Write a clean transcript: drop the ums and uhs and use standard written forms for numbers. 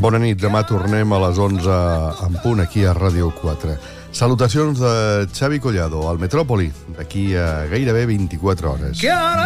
Bona nit, demà tornem a les 11 en punt aquí a Ràdio 4. Salutacions de Xavi Collado, al Metròpoli, d'aquí a gairebé 24 hores.